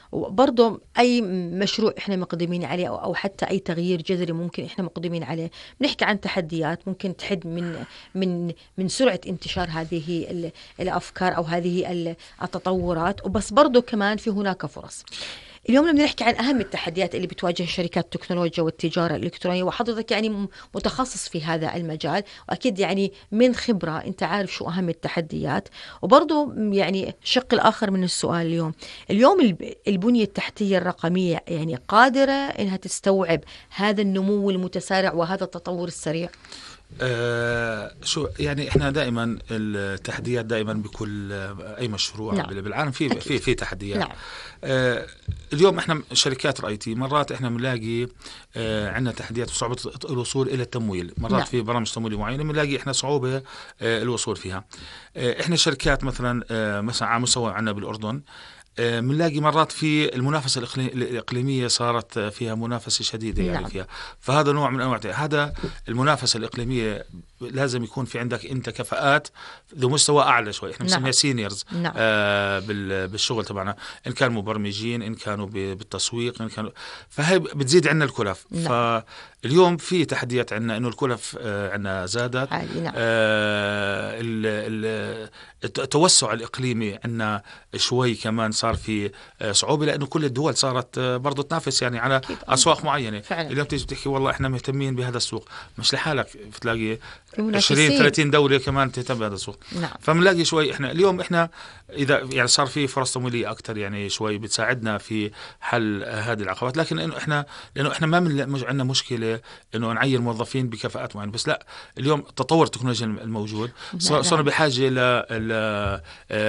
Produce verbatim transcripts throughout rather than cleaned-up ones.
وبرضه أي مشروع إحنا مقدمين عليه أو أو حتى أي تغيير جذري ممكن إحنا مقدمين عليه، بنحكي عن تحديات ممكن تحد من من من سرعة انتشار هذه ال- الأفكار أو هذه ال- التطورات، وبس برضه كمان في هناك فرص. اليوم لما نحكي عن أهم التحديات اللي بتواجه شركات التكنولوجيا والتجارة الإلكترونية، وحضرتك يعني م- متخصص في هذا المجال، وأكيد يعني من خبرة أنت عارف شو أهم التحديات. وبرضه يعني الشق الآخر من السؤال اليوم، اليوم الب- البنية التحتية الرقمية يعني قادرة إنها تستوعب هذا النمو المتسارع وهذا التطور السريع؟ آه شو يعني احنا دائما التحديات دائما بكل اي مشروع نعم. بالعالم في أكيد. في في تحديات. نعم. آه اليوم احنا شركات الاي تي مرات احنا بنلاقي آه عندنا تحديات وصعوبة الوصول الى التمويل، مرات نعم. في برامج تمويليه معينه بنلاقي احنا صعوبه آه الوصول فيها. آه احنا شركات مثلا آه مثلا على مستوى عندنا بالاردن بنلاقي مرات في المنافسة الإقليمية صارت فيها منافسة شديدة يعني. نعم. فيها فهذا نوع من أنواع هذا المنافسة الإقليمية لازم يكون في عندك أنت كفاءات ذو مستوى أعلى شوي، إحنا بنسميها نعم. سينيورز نعم. آه بالشغل تبعنا، إن كانوا مبرمجين إن كانوا بالتسويق إن كانوا، فهي بتزيد عنا الكلف. نعم. فاليوم في تحديات عنا إنه الكلف آه عنا زادت. نعم. آه التوسع الإقليمي عنا شوي كمان صار في صعوبة، لأنه كل الدول صارت برضو تنافس يعني على أسواق معينة. فعلا. اليوم تيجي تحكي والله إحنا مهتمين بهذا السوق، مش لحالك تلاقي منافسين. عشرين ثلاثين دولة كمان تهتم بهذا السوق. نعم. فمنلاقي شوي إحنا اليوم إحنا إذا يعني صار في فرص تمويلية أكتر يعني شوي بتساعدنا في حل هذه العقبات، لكن إنه إحنا لأنه إحنا ما من مش عندنا مشكلة إنه نعين موظفين بكفاءات معينة، بس لا اليوم تطور التكنولوجيا الموجود صرنا بحاجة ل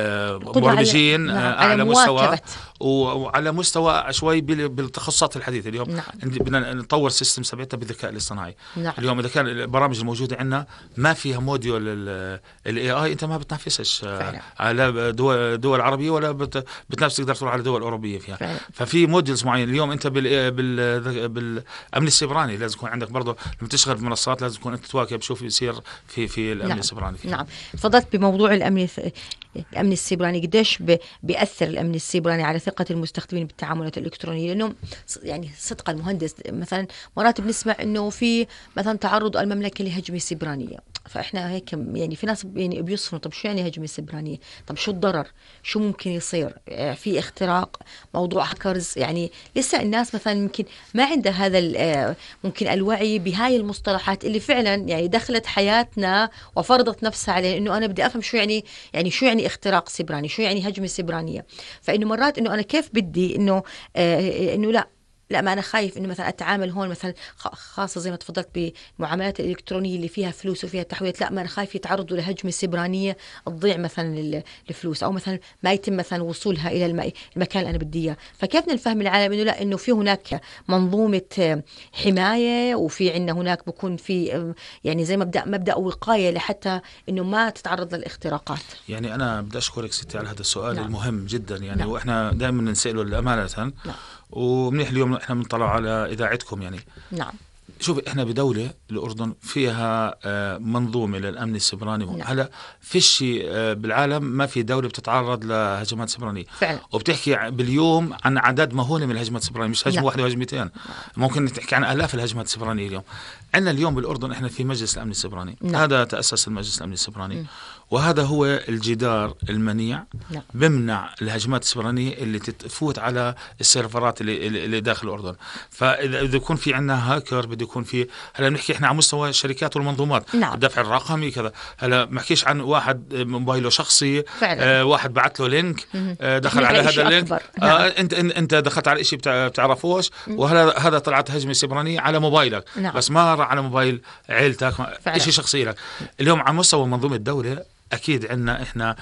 مبرمجين على, على, على مستوى مواكبة. وعلى مستوى شوي بالتخصصات الحديثة. اليوم نعم. بدنا نطور سيستم سبعتها بالذكاء الاصطناعي. نعم. اليوم إذا كان البرامج الموجودة عندنا ما فيها موديول الاي اي انت ما بتنافسش فعلا. على دول, دول عربية ولا بت بتنافس تقدر تروح على دول أوروبية فيها. فعلا. ففي موديلز معين. اليوم انت بال بال بالامن السيبراني لازم يكون عندك برضه لما تشتغل في منصات لازم تكون انت تواكب شوف يصير في في الامن. نعم. السيبراني فيها. نعم. تفضلت بموضوع الامن الامن السيبراني، قديش بيأثر الامن السيبراني على ثقة المستخدمين بالتعاملات الالكترونية؟ لانه يعني صدق المهندس مثلا مرات بنسمع انه في مثلا تعرض المملكة لهجمة سيبرانية، فاحنا هيك يعني في ناس يعني بيصفنوا طب شو يعني هجمة سيبرانية؟ طب شو الضرر؟ شو ممكن يصير؟ في اختراق، موضوع هاكرز، يعني لسه الناس مثلا يمكن ما عندها هذا ممكن الوعي بهاي المصطلحات اللي فعلا يعني دخلت حياتنا وفرضت نفسها عليه، انه انا بدي افهم شو يعني يعني شو يعني اختراق سيبراني، شو يعني هجمة سيبرانية. فانه مرات انه انا كيف بدي انه آه انه لا لا ما أنا خايف إنه مثلا أتعامل هون مثلا خاصة زي ما تفضلت بالمعاملات الإلكترونية اللي فيها فلوس وفيها تحويلات، لا ما أنا خايف يتعرضوا لهجمة سيبرانية تضيع مثلا الفلوس، أو مثلا ما يتم مثلا وصولها إلى المكان اللي أنا بدي إياه. فكيف نفهم العالم إنه لا إنه في هناك منظومة حماية، وفي عندنا هناك بكون في يعني زي مبدأ مبدأ وقاية لحتى إنه ما تتعرض للاختراقات. يعني أنا بدي أشكرك ستي على هذا السؤال. نعم. المهم جدا يعني. نعم. وإحنا دائما نسأله الأمانة. نعم. ومنيح اليوم احنا بنطلع على اذاعتكم يعني. نعم. شوف احنا بدولة الأردن فيها منظومة للأمن السيبراني. نعم. هلا فيش بالعالم ما في دولة بتتعرض لهجمات سيبرانية فعلا. وبتحكي باليوم عن عدد مهول من الهجمات السيبرانية، مش هجمة. نعم. واحدة وهجمتين. نعم. ممكن تحكي عن آلاف الهجمات السيبرانية اليوم. عندنا اليوم بالأردن احنا في مجلس الأمن السيبراني. نعم. هذا تأسس المجلس الأمن السيبراني. م. وهذا هو الجدار المنيع. نعم. بمنع الهجمات السيبرانية اللي تفوت على السيرفرات اللي, اللي داخل الأردن. فإذا يكون في عندنا هاكر بده يكون في، هلا بنحكي احنا على مستوى الشركات والمنظومات. نعم. الدفع الرقمي كذا. هلا ما بحكيش عن واحد موبايله شخصي. آه واحد بعت له لينك آه دخل على هذا اللينك. نعم. آه انت انت دخلت على شيء بتعرفوش وهذا هذا طلعت هجمة سيبرانية على موبايلك. نعم. بس ما راح على موبايل عيلتك شيء شخصي لك. اليوم على مستوى منظومة الدولة أكيد عندنا إحنا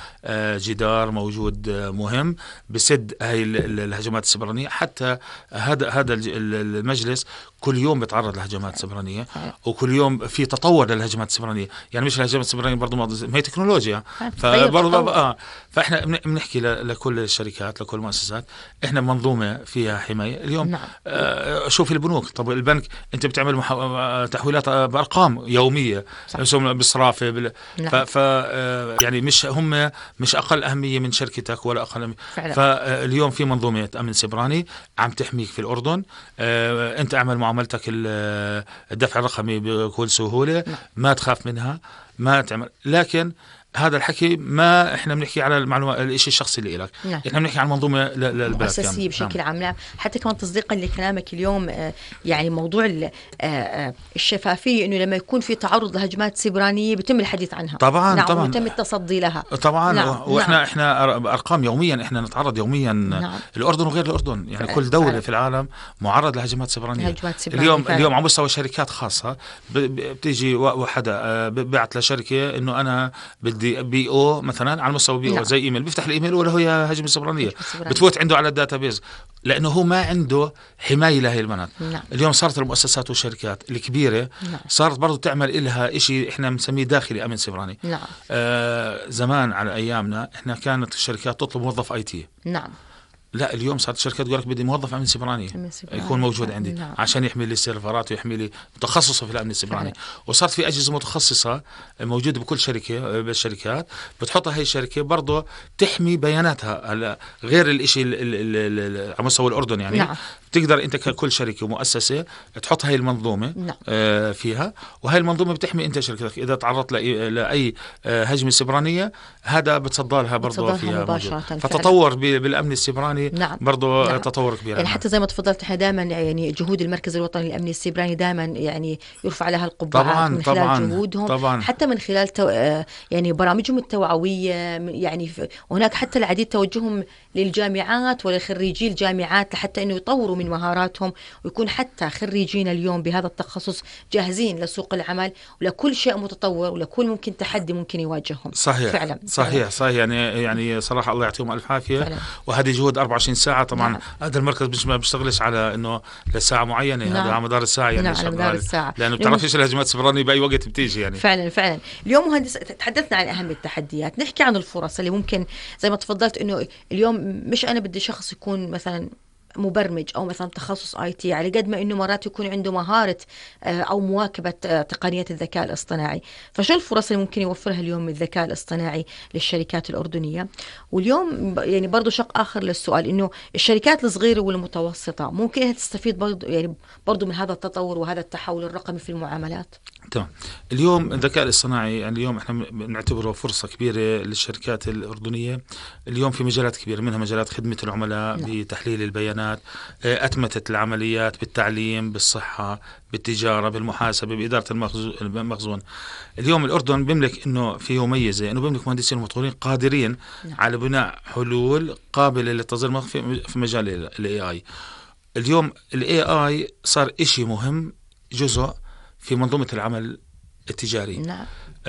جدار موجود مهم بسد هاي الهجمات السيبرانية. حتى هذا هذا المجلس كل يوم بيتعرض لهجمات سيبرانية وكل يوم في تطور للهجمات السيبرانية. يعني مش الهجمات السيبرانية برضو ما هي تكنولوجيا. فبرضو آه فإحنا بنحكي لكل الشركات لكل المؤسسات إحنا منظومة فيها حماية. اليوم نعم. آه شوف البنوك. طب البنك أنت بتعمل محو... تحويلات بأرقام يومية بصرافة بال... نعم. ف... ف... يعني مش هم مش اقل اهميه من شركتك ولا اقل أهمية. فاليوم في منظومه امن سيبراني عم تحميك في الاردن. انت اعمل معاملتك الدفع الرقمي بكل سهوله، ما تخاف منها، ما تعمل. لكن هذا الحكي ما احنا بنحكي على المعلومات الشيء الشخصي اللي لك، نعم. احنا بنحكي عن منظومه للبلد مؤسسيه بشكل عام. نعم. حتى كمان تصديقا لكلامك اليوم، آه يعني موضوع آه آه الشفافيه، انه لما يكون في تعرض لهجمات سيبرانيه بيتم الحديث عنها. طبعا نعم. طبعا ويتم التصدي لها. طبعا. نعم. واحنا نعم. احنا ارقام يوميا احنا نتعرض يوميا. نعم. الاردن وغير الاردن يعني فعلا. كل دوله فعلا. في العالم معرض لهجمات سيبرانيه. سيبرانية اليوم فعلا. اليوم على مستوى شركات خاصه بتيجي وحدا ببعث لشركه انه انا بدي بي او مثلا على مستوى بي او. نعم. زي ايميل، بيفتح الايميل ولا هي هجمه سيبرانيه، بتفوت عنده على الداتابيز لانه هو ما عنده حمايه لهي المناطق. نعم. اليوم اليوم صارت المؤسسات والشركات الكبيره نعم. صارت برضو تعمل لها شيء احنا بنسميه داخلي امن سيبراني. نعم. آه زمان على ايامنا احنا كانت الشركات تطلب موظف اي تي. نعم. لا اليوم صارت الشركات تقول لك بدي موظف امن سيبراني يكون موجود عندي. نعم. عشان يحمي لي السيرفرات ويحمي لي متخصصه في الامن السيبراني. وصارت في اجهزه متخصصه موجوده بكل شركه بالشركات بتحطها هي الشركه برضه تحمي بياناتها. هلا غير الشيء على مستوى الاردن يعني. نعم. تقدر انت ككل شركه ومؤسسه تحط هاي المنظومه. نعم. آه فيها، وهي المنظومه بتحمي انت شركتك اذا تعرضت لاي آه هجمه سيبرانيه. هذا بتصدى لها برضه فيها مباشرة. فتطور بالامن السيبراني. نعم. برضو نعم. تطور كبير. يعني حتى زي ما تفضلت احنا دائما يعني جهود المركز الوطني للامن السيبراني دائما يعني يرفع لها القبعات من خلال طبعاً جهودهم طبعاً. حتى من خلال تو... يعني برامجهم التوعويه يعني. وهناك حتى العديد توجههم للجامعات ولخريجي الجامعات لحتى انه يطوروا من مهاراتهم ويكون حتى خريجين اليوم بهذا التخصص جاهزين لسوق العمل ولكل شيء متطور ولكل ممكن تحدي ممكن يواجههم. صحيح فعلا. صحيح فعلا. صحيح يعني يعني صراحه الله يعطيهم الف عافيه. وهذه جهود أربعة وعشرين ساعة طبعا. نعم. هذا المركز مش ما بيشتغلش على انه لساعه معينه. نعم. هذا على مدار الساعه يعني. نعم. على مدار الساعه لانه بتعرفيش الهجمات السيبرانيه باي وقت بتيجي يعني. فعلا فعلا. اليوم مهندس تحدثنا عن اهم التحديات، نحكي عن الفرص اللي ممكن زي ما تفضلت انه اليوم مش انا بدي شخص يكون مثلا مبرمج او مثلا تخصص اي تي على قد ما انه مرات يكون عنده مهاره او مواكبه تقنيه الذكاء الاصطناعي. فشو الفرص اللي ممكن يوفرها اليوم الذكاء الاصطناعي للشركات الاردنيه؟ واليوم يعني برضو شق اخر للسؤال انه الشركات الصغيره والمتوسطه ممكن تستفيد برضو يعني برضو من هذا التطور وهذا التحول الرقمي في المعاملات. تمام. اليوم الذكاء الاصطناعي يعني اليوم احنا بنعتبره فرصه كبيره للشركات الاردنيه. اليوم في مجالات كبيره منها مجالات خدمه العملاء. نعم. بتحليل البيانات، أتمتة العمليات، بالتعليم، بالصحة، بالتجارة، بالمحاسبة، بإدارة المخزون. اليوم الأردن بيملك إنه فيه ميزة إنه بيملك مهندسين ومطورين قادرين. نعم. على بناء حلول قابلة للتصدير في مجال ال إيه آي. اليوم ال إيه آي صار إشي مهم جزء في منظومة العمل التجاري. نعم.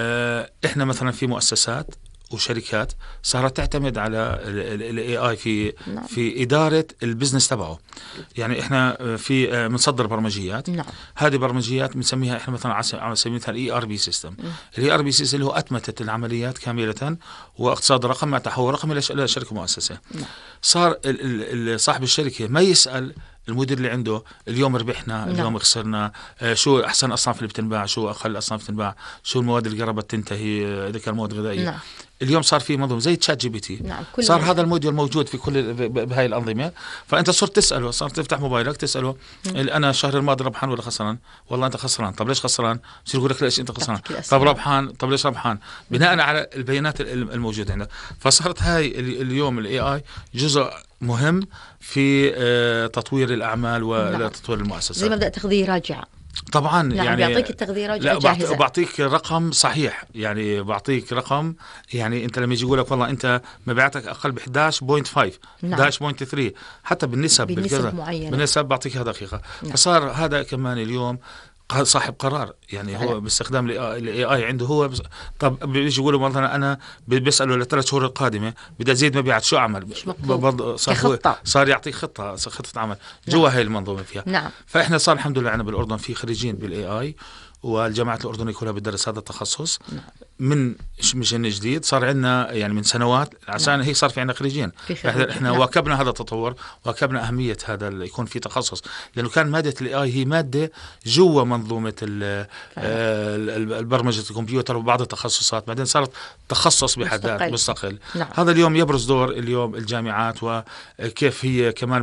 آه إحنا مثلا في مؤسسات وشركات صارت تعتمد على ال إيه آي في نعم. في إدارة البزنس تبعه. يعني إحنا في بنصدر برمجيات. نعم. هذه برمجيات بنسميها إحنا مثلا على سبيل المثال إي آر بي سيستم. الإي آر بي سيستم اللي هو أتمتة العمليات كاملة واقتصاد رقم مع تحول رقمي لشركة مؤسسة. نعم. صار صاحب الشركة ما يسأل المدير اللي عنده اليوم ربحنا اليوم نعم. خسرنا، شو أحسن أصناف اللي بتنباع، شو أقل أصناف بتنباع، شو المواد اللي قربت تنتهي إذا كان مواد غذائية. نعم. اليوم صار في منظومة زي تشات جي بي تي. نعم. صار هذا الموديل موجود في كل بهاي الأنظمة. فأنت صرت تسأله، صرت تفتح موبايلك تسأله أنا الشهر الماضي ربحان ولا خسران؟ والله أنت خسران. طب ليش خسران؟ بصير يقول لك ليش أنت خسران؟ طب ربحان. طب ليش ربحان؟ بناء على البيانات الموجودة عندك. فصارت هاي اليوم ال إيه آي جزء مهم في تطوير الأعمال وتطوير المؤسسات. زي مبدأ تغذية راجعة. طبعا يعني, يعني بيعطيك التغذية راجعة جاهزة. بعطيك رقم صحيح، يعني بعطيك رقم يعني انت لما يجي يقول لك والله انت مبيعاتك اقل ب إحدى عشر فاصلة خمسة نعم. إحدى عشر فاصلة ثلاثة حتى بالنسب بالنسب معينة بالنسب بعطيك دقيقة. نعم. فصار هذا كمان اليوم صاحب قرار يعني هو أه. باستخدام الاي اي عنده هو بس... طب بيجي يقولوا مثلا انا بيسالوا للثلاث شهور القادمه بدي ازيد مبيعات شو اعمل؟ صار صار يعطيك خطه خطه عمل جوا. نعم. هاي المنظومه فيها. نعم. فاحنا صار الحمد لله عندنا بالاردن في خريجين بالاي اي والجامعات الأردنية كلها بتدرس هذا التخصص. نعم. من مش جديد، صار عندنا يعني من سنوات عشان نعم. هيك صار في عندنا خريجين. احنا نعم. واكبنا هذا التطور، واكبنا أهمية هذا اللي يكون في تخصص، لأنه كان مادة الاي اي هي مادة جوا منظومة البرمجة الكمبيوتر وبعض التخصصات، بعدين صارت تخصص بحد ذاته مستقل. نعم. هذا اليوم يبرز دور اليوم الجامعات وكيف هي كمان